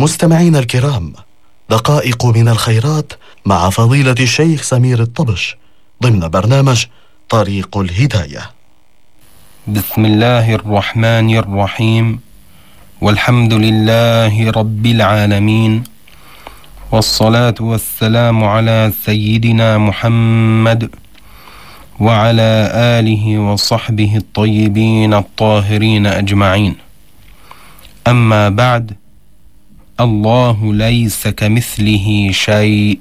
مستمعين الكرام، دقائق من الخيرات مع فضيلة الشيخ سمير الطبش ضمن برنامج طريق الهداية. بسم الله الرحمن الرحيم، والحمد لله رب العالمين، والصلاة والسلام على سيدنا محمد وعلى آله وصحبه الطيبين الطاهرين أجمعين. أما بعد، الله ليس كمثله شيء.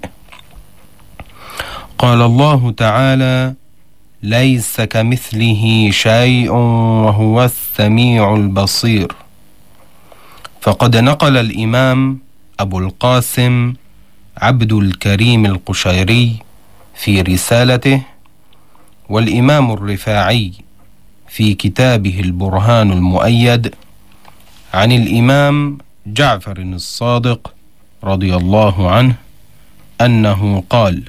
قال الله تعالى: ليس كمثله شيء وهو السميع البصير. فقد نقل الإمام أبو القاسم عبد الكريم القشيري في رسالته، والإمام الرفاعي في كتابه البرهان المؤيد عن الإمام جعفر الصادق رضي الله عنه أنه قال: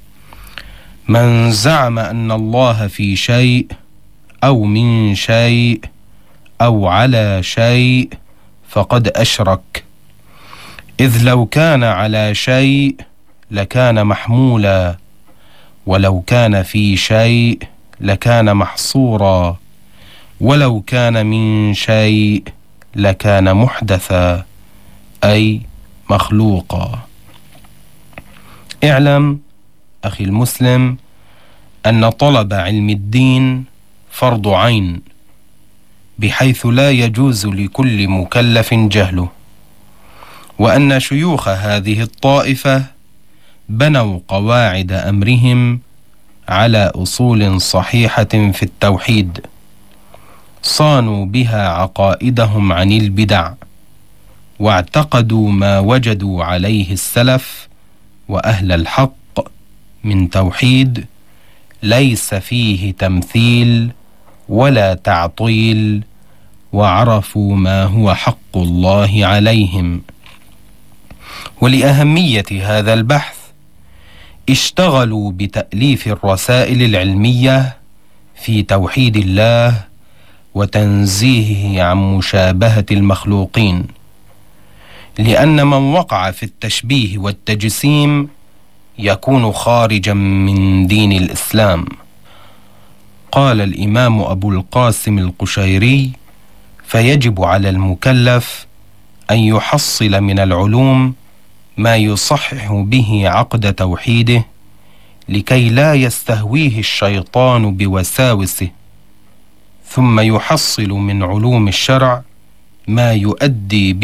من زعم أن الله في شيء أو من شيء أو على شيء فقد أشرك، إذ لو كان على شيء لكان محمولا، ولو كان في شيء لكان محصورا، ولو كان من شيء لكان محدثا، أي مخلوقا. اعلم أخي المسلم أن طلب علم الدين فرض عين، بحيث لا يجوز لكل مكلف جهله، وأن شيوخ هذه الطائفة بنوا قواعد أمرهم على أصول صحيحة في التوحيد، صانوا بها عقائدهم عن البدع، واعتقدوا ما وجدوا عليه السلف وأهل الحق من توحيد ليس فيه تمثيل ولا تعطيل، وعرفوا ما هو حق الله عليهم. ولأهمية هذا البحث اشتغلوا بتأليف الرسائل العلمية في توحيد الله وتنزيهه عن مشابهة المخلوقين، لأن من وقع في التشبيه والتجسيم يكون خارجا من دين الإسلام. قال الإمام أبو القاسم القشيري: فيجب على المكلف أن يحصل من العلوم ما يصحح به عقد توحيده، لكي لا يستهويه الشيطان بوساوسه، ثم يحصل من علوم الشرع ما يؤدي